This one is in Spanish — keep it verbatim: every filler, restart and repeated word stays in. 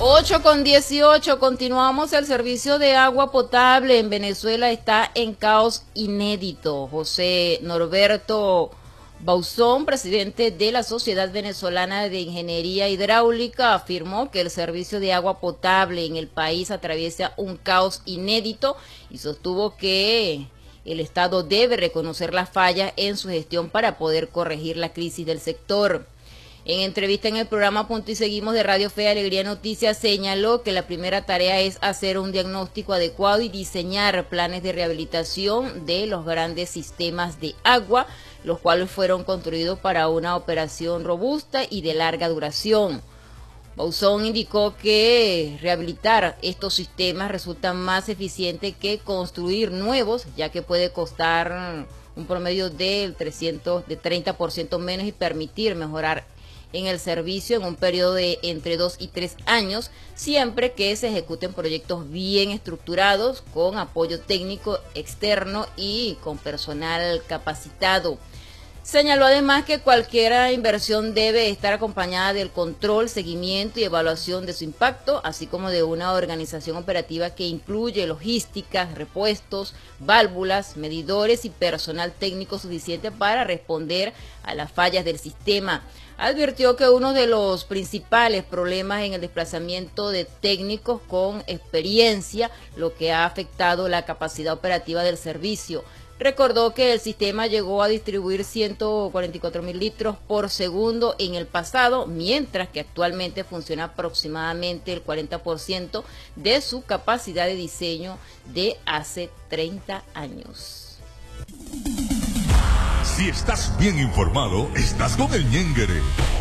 ocho con dieciocho, continuamos. El servicio de agua potable en Venezuela está en caos inédito. José Norberto Bauzón, presidente de la Sociedad Venezolana de Ingeniería Hidráulica, afirmó que el servicio de agua potable en el país atraviesa un caos inédito y sostuvo que el Estado debe reconocer las fallas en su gestión para poder corregir la crisis del sector. En entrevista en el programa Punto y Seguimos de Radio Fe y Alegría Noticias, señaló que la primera tarea es hacer un diagnóstico adecuado y diseñar planes de rehabilitación de los grandes sistemas de agua, los cuales fueron construidos para una operación robusta y de larga duración. Bauzón indicó que rehabilitar estos sistemas resulta más eficiente que construir nuevos, ya que puede costar un promedio del trescientos, de treinta por ciento menos y permitir mejorar en el servicio en un periodo de entre dos y tres años, siempre que se ejecuten proyectos bien estructurados, con apoyo técnico externo y con personal capacitado. Señaló además que cualquier inversión debe estar acompañada del control, seguimiento y evaluación de su impacto, así como de una organización operativa que incluye logística, repuestos, válvulas, medidores y personal técnico suficiente para responder a las fallas del sistema. Advirtió que uno de los principales problemas en el desplazamiento de técnicos con experiencia, lo que ha afectado la capacidad operativa del servicio. Recordó que el sistema llegó a distribuir ciento cuarenta y cuatro mil litros por segundo en el pasado, mientras que actualmente funciona aproximadamente el cuarenta por ciento de su capacidad de diseño de hace treinta años. Si estás bien informado, estás con el Ñenguere.